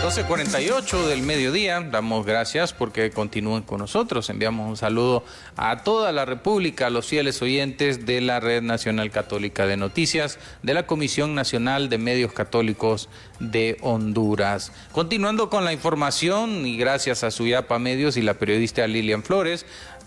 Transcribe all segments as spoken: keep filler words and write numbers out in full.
doce cuarenta y ocho del mediodía, damos gracias porque continúen con nosotros. Enviamos un saludo a toda la República, a los fieles oyentes de la Red Nacional Católica de Noticias, de la Comisión Nacional de Medios Católicos de Honduras. Continuando con la información, y gracias a Suyapa Medios y la periodista Lilian Flores,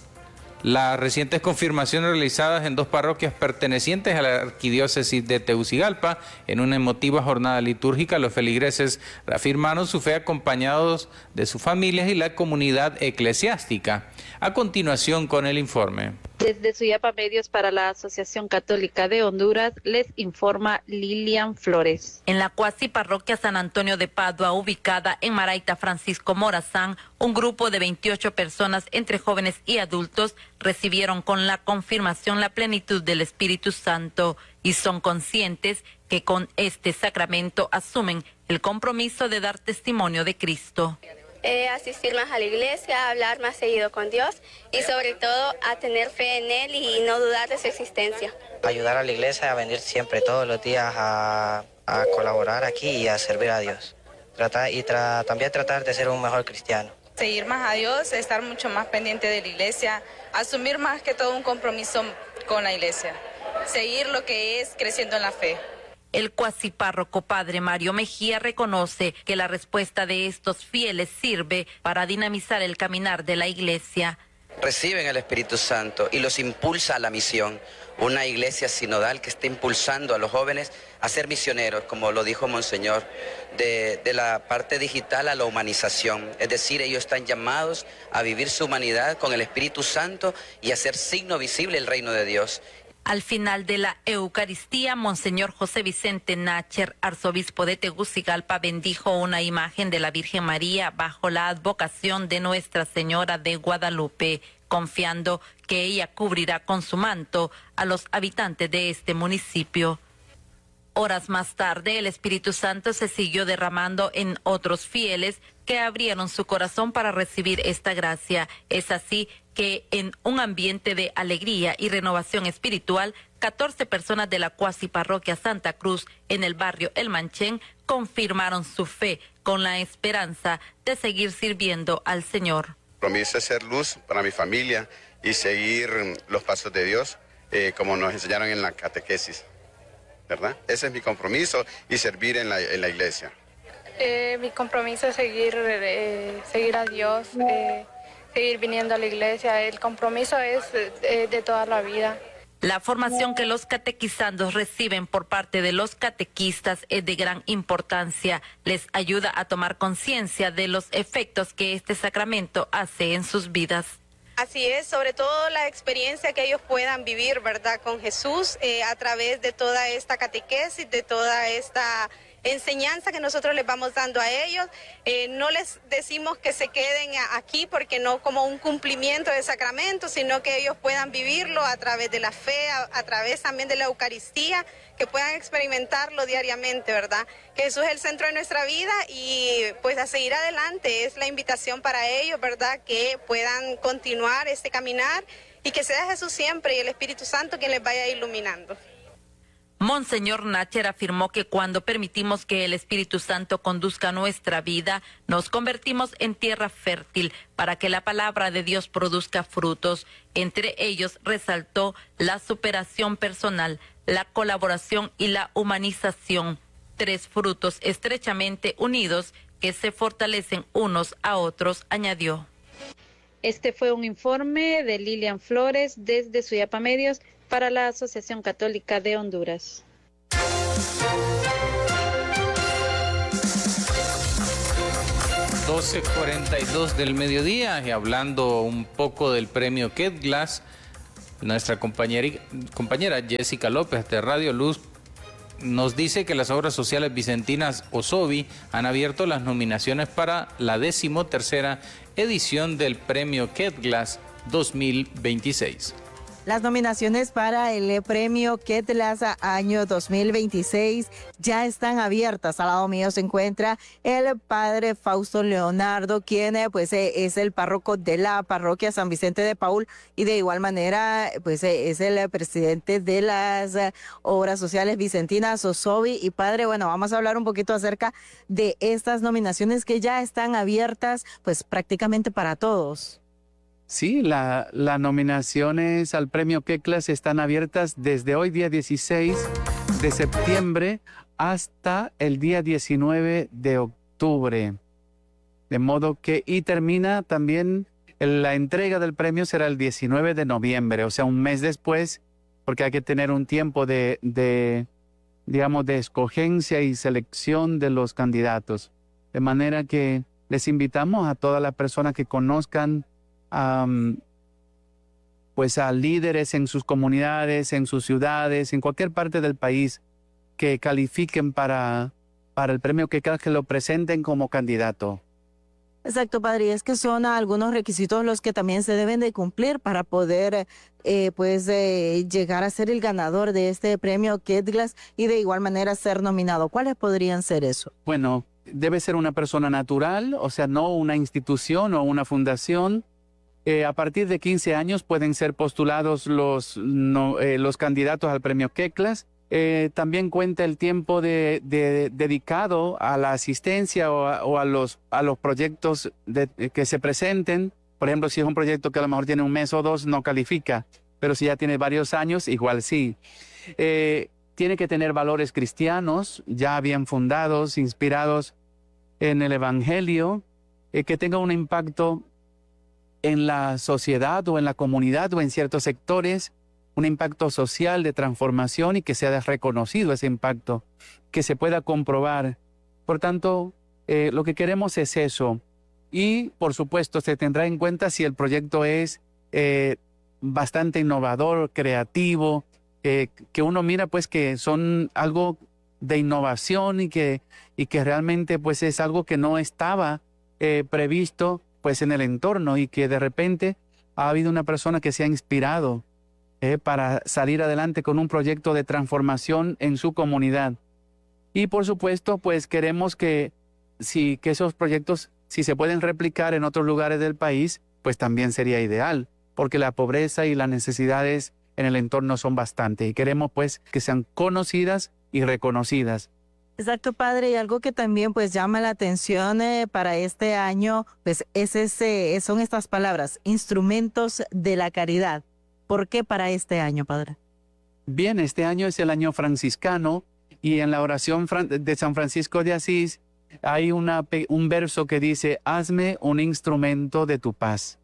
las recientes confirmaciones realizadas en dos parroquias pertenecientes a la arquidiócesis de Tegucigalpa, en una emotiva jornada litúrgica, los feligreses reafirmaron su fe acompañados de sus familias y la comunidad eclesiástica. A continuación con el informe. Desde Suyapa Medios para la Asociación Católica de Honduras, les informa Lilian Flores. En la cuasi parroquia San Antonio de Padua, ubicada en Maraita Francisco Morazán, un grupo de veintiocho personas, entre jóvenes y adultos, recibieron con la confirmación la plenitud del Espíritu Santo y son conscientes que con este sacramento asumen el compromiso de dar testimonio de Cristo. Eh, asistir más a la iglesia, hablar más seguido con Dios y sobre todo a tener fe en Él y no dudar de su existencia. Ayudar a la iglesia a venir siempre, todos los días a, a colaborar aquí y a servir a Dios. Tratar, y tra, también tratar de ser un mejor cristiano. Seguir más a Dios, estar mucho más pendiente de la iglesia, asumir más que todo un compromiso con la iglesia, seguir lo que es creciendo en la fe. El cuasipárroco padre Mario Mejía reconoce que la respuesta de estos fieles sirve para dinamizar el caminar de la iglesia. Reciben el Espíritu Santo y los impulsa a la misión. Una iglesia sinodal que está impulsando a los jóvenes a ser misioneros, como lo dijo Monseñor, de, de la parte digital a la humanización. Es decir, ellos están llamados a vivir su humanidad con el Espíritu Santo y a hacer signo visible el reino de Dios. Al final de la Eucaristía, Monseñor José Vicente Nácher, arzobispo de Tegucigalpa, bendijo una imagen de la Virgen María bajo la advocación de Nuestra Señora de Guadalupe, confiando que ella cubrirá con su manto a los habitantes de este municipio. Horas más tarde, el Espíritu Santo se siguió derramando en otros fieles que abrieron su corazón para recibir esta gracia. Es así que en un ambiente de alegría y renovación espiritual, catorce personas de la cuasi parroquia Santa Cruz en el barrio El Manchén confirmaron su fe con la esperanza de seguir sirviendo al Señor. Mi compromiso es ser luz para mi familia y seguir los pasos de Dios, eh, como nos enseñaron en la catequesis, ¿verdad? Ese es mi compromiso y servir en la, en la iglesia. Eh, mi compromiso es seguir, eh, seguir a Dios, eh, seguir viniendo a la iglesia. El compromiso es eh, de toda la vida. La formación que los catequizandos reciben por parte de los catequistas es de gran importancia. Les ayuda a tomar conciencia de los efectos que este sacramento hace en sus vidas. Así es, sobre todo la experiencia que ellos puedan vivir, ¿verdad?, con Jesús eh, a través de toda esta catequesis, de toda esta enseñanza que nosotros les vamos dando a ellos. Eh, no les decimos que se queden aquí porque no como un cumplimiento de sacramento, sino que ellos puedan vivirlo a través de la fe, a, a través también de la Eucaristía, que puedan experimentarlo diariamente, ¿verdad? Que Jesús es el centro de nuestra vida y pues a seguir adelante es la invitación para ellos, ¿verdad? Que puedan continuar este caminar y que sea Jesús siempre y el Espíritu Santo quien les vaya iluminando. Monseñor Nácher afirmó que cuando permitimos que el Espíritu Santo conduzca nuestra vida, nos convertimos en tierra fértil para que la palabra de Dios produzca frutos. Entre ellos resaltó la superación personal, la colaboración y la humanización, tres frutos estrechamente unidos que se fortalecen unos a otros, añadió. Este fue un informe de Lilian Flores desde Suyapa Medios para la Asociación Católica de Honduras. doce cuarenta y dos del mediodía, y hablando un poco del premio Kate Glass, nuestra compañera, compañera Jessica López de Radio Luz nos dice que las obras sociales vicentinas OSOVI han abierto las nominaciones para la decimotercera edición del premio Kate Glass dos mil veintiséis. Las nominaciones para el premio Ketlas año dos mil veintiséis ya están abiertas. Al lado mío se encuentra el padre Fausto Leonardo, quien pues es el párroco de la parroquia San Vicente de Paúl y de igual manera pues es el presidente de las obras sociales vicentinas Sosobi. Y padre, bueno, vamos a hablar un poquito acerca de estas nominaciones que ya están abiertas pues prácticamente para todos. Sí, la, las nominaciones al premio Ketlas están abiertas desde hoy, día dieciséis de septiembre, hasta el día diecinueve de octubre. De modo que, y termina también, la entrega del premio será el diecinueve de noviembre, o sea, un mes después, porque hay que tener un tiempo de, de digamos, de escogencia y selección de los candidatos. De manera que les invitamos a todas las personas que conozcan Um, pues a líderes en sus comunidades, en sus ciudades, en cualquier parte del país que califiquen para, para el premio Ketlas, que lo presenten como candidato. Exacto, padre, y es que son algunos requisitos los que también se deben de cumplir para poder eh, pues eh, llegar a ser el ganador de este premio Ketlas y de igual manera ser nominado. ¿Cuáles podrían ser eso? Bueno, debe ser una persona natural, o sea, no una institución o una fundación. Eh, a partir de quince años pueden ser postulados los, no, eh, los candidatos al premio Ketlas. Eh, también cuenta el tiempo de, de, dedicado a la asistencia o a, o a, los, a los proyectos de, que se presenten. Por ejemplo, si es un proyecto que a lo mejor tiene un mes o dos, no califica. Pero si ya tiene varios años, igual sí. Eh, tiene que tener valores cristianos ya bien fundados, inspirados en el Evangelio, eh, que tenga un impacto en la sociedad o en la comunidad o en ciertos sectores, un impacto social de transformación y que sea reconocido ese impacto, que se pueda comprobar. Por tanto, eh, lo que queremos es eso. Y, por supuesto, se tendrá en cuenta si el proyecto es eh, bastante innovador, creativo, eh, que uno mira pues que son algo de innovación y que, y que realmente pues es algo que no estaba eh, previsto pues en el entorno y que de repente ha habido una persona que se ha inspirado eh, para salir adelante con un proyecto de transformación en su comunidad. Y por supuesto, pues queremos que, si, que esos proyectos, si se pueden replicar en otros lugares del país, pues también sería ideal, porque la pobreza y las necesidades en el entorno son bastante y queremos pues que sean conocidas y reconocidas. Exacto, padre, y algo que también pues llama la atención eh, para este año, pues es ese, son estas palabras, instrumentos de la caridad. ¿Por qué para este año, padre? Bien, este año es el año franciscano y en la oración de San Francisco de Asís hay una, un verso que dice, hazme un instrumento de tu paz.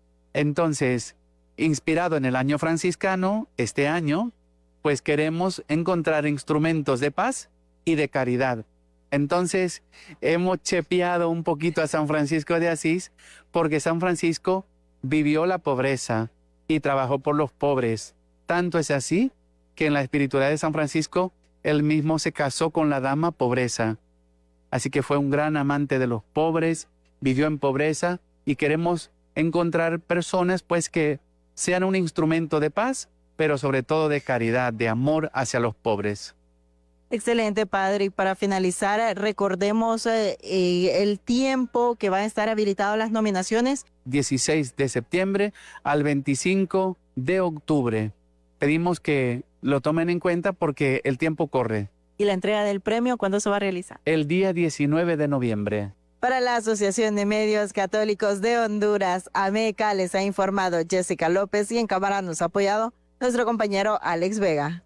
Entonces, inspirado en el año franciscano, este año, pues queremos encontrar instrumentos de paz y de caridad. Entonces, hemos chepeado un poquito a San Francisco de Asís porque San Francisco vivió la pobreza y trabajó por los pobres. Tanto es así que en la espiritualidad de San Francisco, él mismo se casó con la dama pobreza. Así que fue un gran amante de los pobres, vivió en pobreza y queremos encontrar personas pues que sean un instrumento de paz, pero sobre todo de caridad, de amor hacia los pobres. Excelente, padre. Y para finalizar, recordemos eh, eh, el tiempo que van a estar habilitadas las nominaciones. dieciséis de septiembre al veinticinco de octubre. Pedimos que lo tomen en cuenta porque el tiempo corre. ¿Y la entrega del premio cuándo se va a realizar? El día diecinueve de noviembre. Para la Asociación de Medios Católicos de Honduras, AMECA, les ha informado Jessica López y en cámara nos ha apoyado nuestro compañero Alex Vega.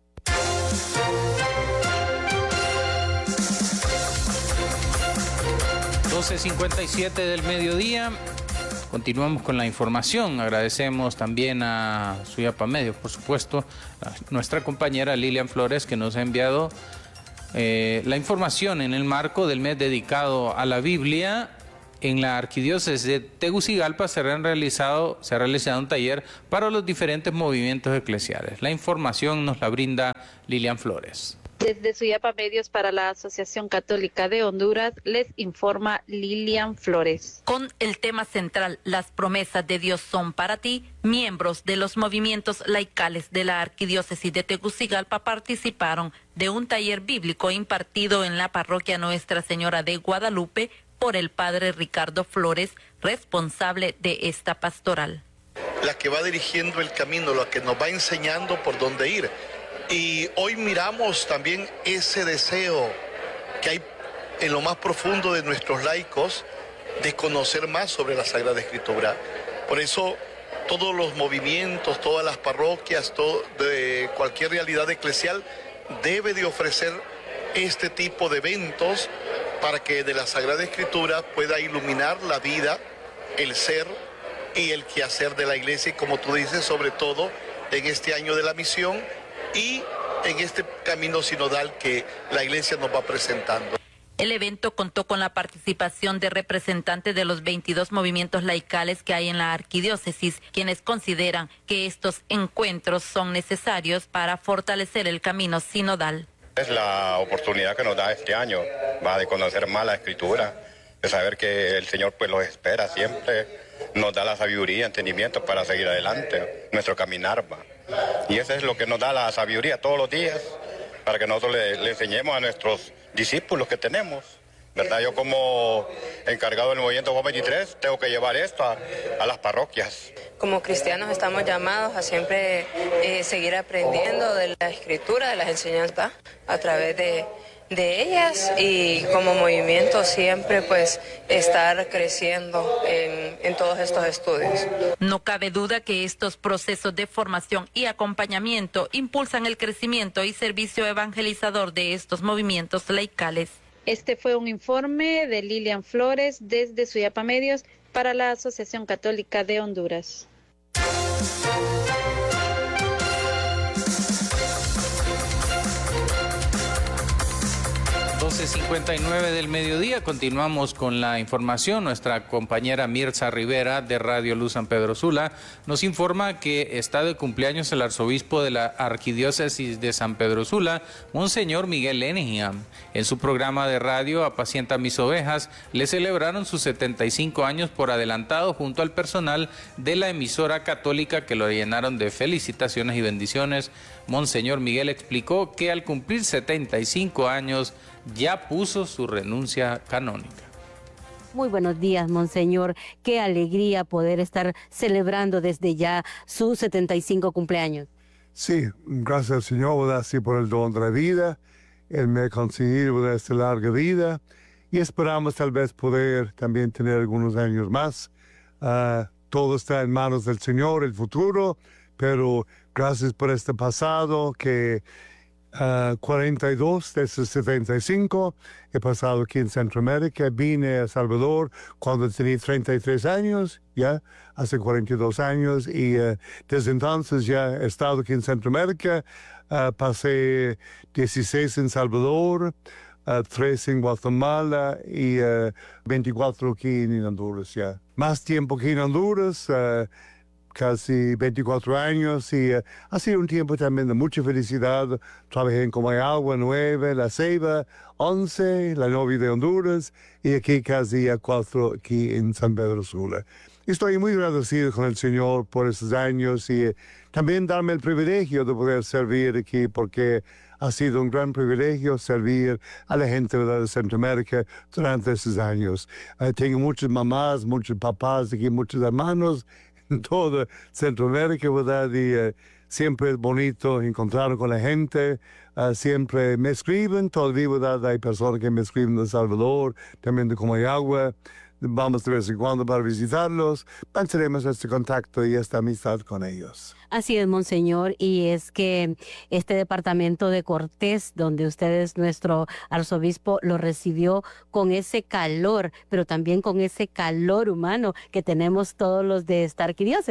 doce cincuenta y siete del mediodía. Continuamos con la información. Agradecemos también a Suyapa Medios, por supuesto, a nuestra compañera Lilian Flores, que nos ha enviado eh, la información en el marco del mes dedicado a la Biblia. En la arquidiócesis de Tegucigalpa se ha realizado, se ha realizado un taller para los diferentes movimientos eclesiales. La información nos la brinda Lilian Flores. Desde Suyapa Medios para la Asociación Católica de Honduras, les informa Lilian Flores. Con el tema central, las promesas de Dios son para ti, miembros de los movimientos laicales de la Arquidiócesis de Tegucigalpa participaron de un taller bíblico impartido en la parroquia Nuestra Señora de Guadalupe por el padre Ricardo Flores, responsable de esta pastoral. La que va dirigiendo el camino, la que nos va enseñando por dónde ir. Y hoy miramos también ese deseo que hay en lo más profundo de nuestros laicos de conocer más sobre la Sagrada Escritura. Por eso todos los movimientos, todas las parroquias, todo, de cualquier realidad eclesial debe de ofrecer este tipo de eventos para que de la Sagrada Escritura pueda iluminar la vida, el ser y el quehacer de la Iglesia, y como tú dices, sobre todo en este año de la misión y en este camino sinodal que la Iglesia nos va presentando. El evento contó con la participación de representantes de los veintidós movimientos laicales que hay en la arquidiócesis, quienes consideran que estos encuentros son necesarios para fortalecer el camino sinodal. Es la oportunidad que nos da este año, va de conocer más la Escritura, de saber que el Señor pues los espera siempre, nos da la sabiduría, entendimiento para seguir adelante, nuestro caminar va. Y eso es lo que nos da la sabiduría todos los días, para que nosotros le, le enseñemos a nuestros discípulos que tenemos, ¿verdad? Yo como encargado del movimiento Juan veintitrés tengo que llevar esto a, a las parroquias. Como cristianos estamos llamados a siempre eh, seguir aprendiendo de la Escritura, de las enseñanzas a través de, de ellas, y como movimiento siempre pues estar creciendo en, en todos estos estudios. No cabe duda que estos procesos de formación y acompañamiento impulsan el crecimiento y servicio evangelizador de estos movimientos laicales. Este fue un informe de Lilian Flores desde Suyapa Medios para la Asociación Católica de Honduras. doce cincuenta y nueve del mediodía, continuamos con la información. Nuestra compañera Mirza Rivera de Radio Luz San Pedro Sula nos informa que está de cumpleaños el arzobispo de la Arquidiócesis de San Pedro Sula, Monseñor Miguel Leningham. En su programa de radio Apacienta mis ovejas, le celebraron sus setenta y cinco años por adelantado junto al personal de la emisora católica, que lo llenaron de felicitaciones y bendiciones. Monseñor Miguel explicó que al cumplir setenta y cinco años ya puso su renuncia canónica. Muy buenos días, Monseñor. Qué alegría poder estar celebrando desde ya sus setenta y cinco cumpleaños. Sí, gracias al Señor, ¿verdad? Sí, por el don de la vida. Él me ha concedido esta larga vida y esperamos tal vez poder también tener algunos años más. Uh, todo está en manos del Señor, el futuro, pero gracias por este pasado que uh, cuarenta y dos de esos setenta y cinco he pasado aquí en Centroamérica. Vine a Salvador cuando tenía treinta y tres años, ya hace cuarenta y dos años, y uh, desde entonces ya he estado aquí en Centroamérica. Uh, pasé dieciséis en Salvador, uh, tres en Guatemala y uh, veinticuatro aquí en Honduras ya. Más tiempo aquí en Honduras, uh, casi veinticuatro años, y uh, ha sido un tiempo también de mucha felicidad. Trabajé en Comayagua nueve, La Ceiba once, la novia de Honduras, y aquí casi a cuatro aquí en San Pedro Sula. Estoy muy agradecido con el Señor por esos años y uh, también darme el privilegio de poder servir aquí, porque ha sido un gran privilegio servir a la gente de Centroamérica durante esos años. Uh, tengo muchas mamás, muchos papás aquí, muchos hermanos en toda Centroamérica, ¿verdad? Y uh, siempre es bonito encontrar con la gente. Uh, siempre me escriben, todavía, ¿verdad? Hay personas que me escriben de El Salvador, también de Comayagua. Vamos de vez en cuando para visitarlos. Mantenemos este contacto y esta amistad con ellos. Así es, Monseñor, y es que este departamento de Cortés, donde usted es nuestro arzobispo, lo recibió con ese calor, pero también con ese calor humano que tenemos todos los de esta arquidiócesis.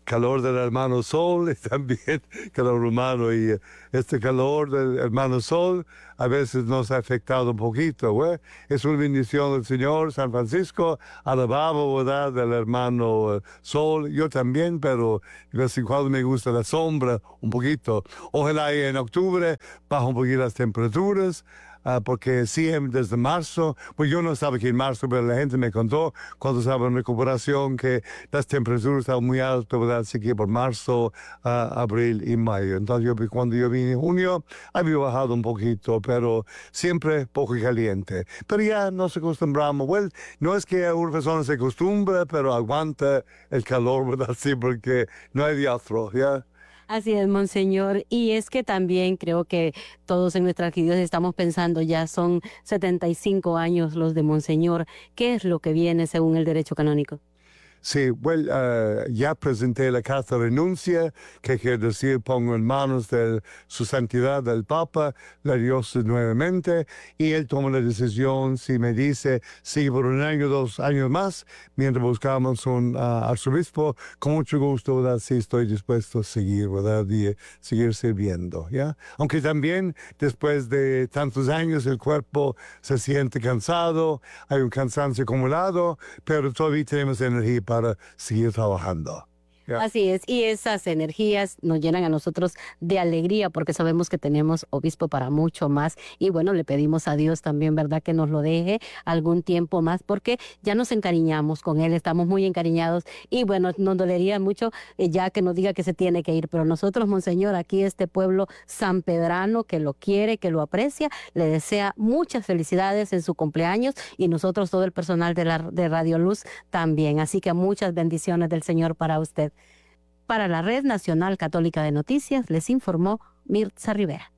calor del hermano Sol y también calor humano. Y este calor del hermano Sol a veces nos ha afectado un poquito, ¿eh? Es una bendición del Señor. San Francisco alababa, ¿verdad?, del hermano Sol. Yo también, pero de vez en cuando me gusta la sombra un poquito. Ojalá en octubre bajen un poquito las temperaturas. Uh, porque sí, desde marzo, pues yo no estaba aquí en marzo, pero la gente me contó cuando estaba en recuperación que las temperaturas estaban muy altas, ¿verdad? Así que por marzo, uh, abril y mayo. Entonces yo, cuando yo vine en junio, había bajado un poquito, pero siempre poco caliente. Pero ya nos acostumbramos. Well, no es que una persona se acostumbre, pero aguanta el calor, ¿verdad? Sí, porque no hay de otro, ¿ya? Así es, Monseñor. Y es que también creo que todos en nuestra arquidiócesis estamos pensando, ya son setenta y cinco años los de Monseñor. ¿Qué es lo que viene según el derecho canónico? Sí, well, uh, ya presenté la carta de renuncia, que quiere decir pongo en manos de su santidad del Papa la diócesis nuevamente, y él toma la decisión si me dice sigue por un año, dos años más, mientras buscamos un uh, arzobispo, con mucho gusto, ¿verdad? Sí, estoy dispuesto a seguir, ¿verdad? Y uh, seguir sirviendo, ¿ya? Aunque también después de tantos años el cuerpo se siente cansado, hay un cansancio acumulado, pero todavía tenemos energía para para seguir trabajando. Yeah. Así es, y esas energías nos llenan a nosotros de alegría porque sabemos que tenemos obispo para mucho más y bueno, le pedimos a Dios también, ¿verdad?, que nos lo deje algún tiempo más porque ya nos encariñamos con él, estamos muy encariñados y bueno, nos dolería mucho eh, ya que nos diga que se tiene que ir, pero nosotros, Monseñor, aquí este pueblo sanpedrano que lo quiere, que lo aprecia, le desea muchas felicidades en su cumpleaños y nosotros, todo el personal de, la, de Radio Luz también, así que muchas bendiciones del Señor para usted. Para la Red Nacional Católica de Noticias, les informó Mirtza Rivera.